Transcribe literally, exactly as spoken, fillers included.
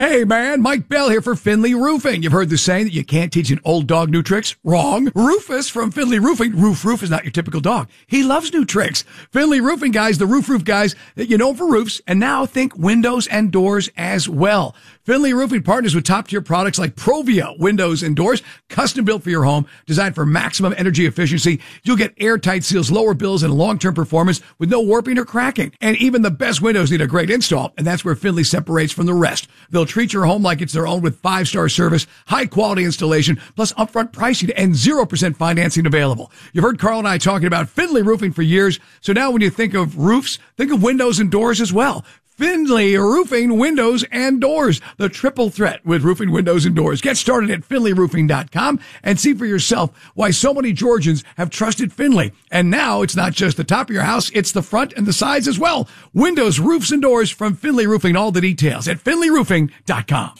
Hey man, Mike Bell here for Finley Roofing. You've heard the saying that you can't teach an old dog new tricks? Wrong. Rufus from Finley Roofing. Roof Roof is not your typical dog. He loves new tricks. Finley Roofing guys, the roof roof guys that you know for roofs, and now think windows and doors as well. Finley Roofing partners with top-tier products like Provia windows and doors, custom built for your home, designed for maximum energy efficiency. You'll get airtight seals, lower bills, and long-term performance with no warping or cracking. And even the best windows need a great install, and that's where Finley separates from the rest. They'll treat your home like it's their own with five-star service, high-quality installation, plus upfront pricing and zero percent financing available. You've heard Carl and I talking about Finley Roofing for years, so now when you think of roofs, think of windows and doors as well. Finley Roofing Windows and Doors, the triple threat with roofing windows and doors. Get started at finley roofing dot com and see for yourself why so many Georgians have trusted Finley. And now it's not just the top of your house, it's the front and the sides as well. Windows, roofs, and doors from Finley Roofing. All the details at finley roofing dot com.